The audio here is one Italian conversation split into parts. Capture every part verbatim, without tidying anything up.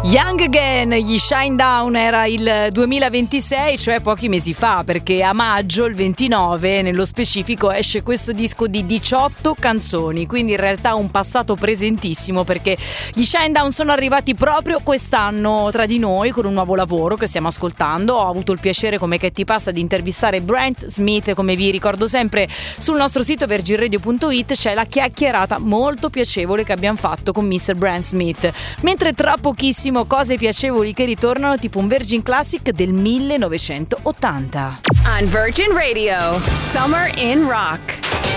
Young Again, gli Shinedown, era il duemilaventisei, cioè pochi mesi fa, perché a maggio, il ventinove, nello specifico, esce questo disco di diciotto canzoni, quindi in realtà un passato presentissimo, perché gli Shinedown sono arrivati proprio quest'anno tra di noi con un nuovo lavoro che stiamo ascoltando. Ho avuto il piacere, come che ti passa, di intervistare Brent Smith. Come vi ricordo sempre, sul nostro sito virgin radio punto it c'è la chiacchierata molto piacevole che abbiamo fatto con mister Brent Smith, mentre tra pochissimo cose piacevoli che ritornano, tipo un Virgin Classic del millenovecentottanta. On Virgin Radio, Summer in Rock.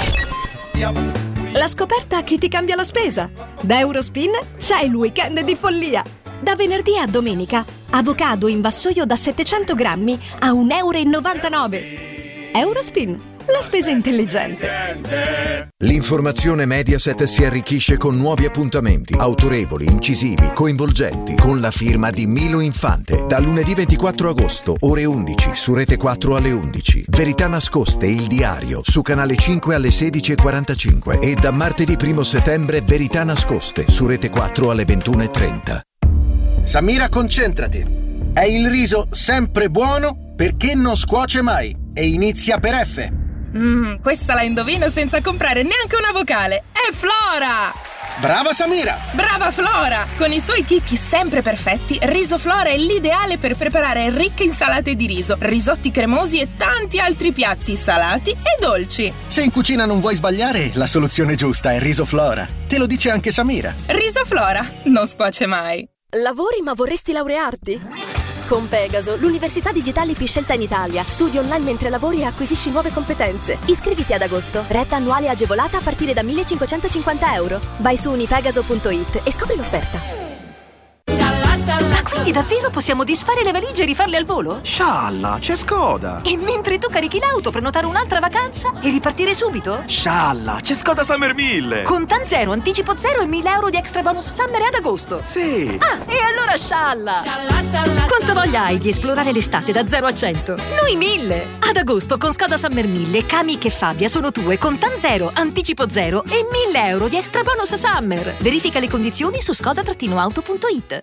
La scoperta che ti cambia la spesa. Da Eurospin c'è il weekend di follia. Da venerdì a domenica, avocado in vassoio da settecento grammi a un euro e novantanove. Eurospin, la spesa intelligente. L'informazione Mediaset si arricchisce con nuovi appuntamenti, autorevoli, incisivi, coinvolgenti, con la firma di Milo Infante. Da lunedì ventiquattro agosto, ore undici, su Rete quattro alle undici. Verità nascoste, il diario, su Canale cinque alle sedici e quarantacinque. E da martedì primo settembre, Verità nascoste, su Rete quattro alle ventuno e trenta. Samira, concentrati. È il riso sempre buono perché non scuoce mai e inizia per F. Mmm, questa la indovino senza comprare neanche una vocale. È Flora! Brava Samira! Brava Flora! Con i suoi chicchi sempre perfetti, Riso Flora è l'ideale per preparare ricche insalate di riso, risotti cremosi e tanti altri piatti salati e dolci. Se in cucina non vuoi sbagliare, la soluzione giusta è Riso Flora. Te lo dice anche Samira. Riso Flora non scuoce mai. Lavori ma vorresti laurearti? Con Pegaso, l'università digitale più scelta in Italia. Studi online mentre lavori e acquisisci nuove competenze. Iscriviti ad agosto. Retta annuale agevolata a partire da millecinquecentocinquanta euro. Vai su unipegaso punto it e scopri l'offerta. Ma quindi davvero possiamo disfare le valigie e rifarle al volo? Scialla, c'è Skoda! E mentre tu carichi l'auto, prenotare un'altra vacanza e ripartire subito? Scialla, c'è Skoda Summer mille! Con Tan Zero, anticipo zero e mille euro di extra bonus Summer ad agosto! Sì! Ah, e allora scialla! Scialla, scialla! Quanta voglia hai di esplorare l'estate da zero a cento? Noi mille! Ad agosto con Skoda Summer mille, Kami e Fabia sono tue con Tan Zero, anticipo zero e mille euro di extra bonus Summer! Verifica le condizioni su skoda auto punto it.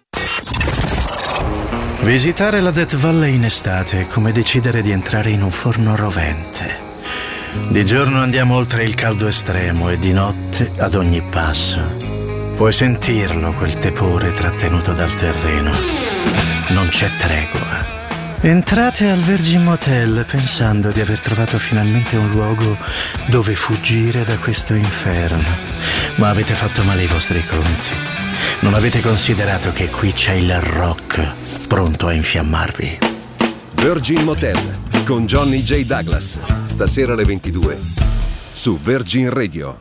Visitare la Death Valley in estate è come decidere di entrare in un forno rovente. Di giorno andiamo oltre il caldo estremo e di notte, ad ogni passo, puoi sentirlo quel tepore trattenuto dal terreno. Non c'è tregua. Entrate al Virgin Motel pensando di aver trovato finalmente un luogo dove fuggire da questo inferno, ma avete fatto male i vostri conti. Non avete considerato che qui c'è il rock pronto a infiammarvi. Virgin Motel con Johnny J. Douglas, stasera alle ventidue su Virgin Radio.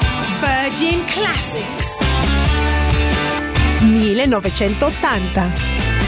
Virgin Classics millenovecentottanta.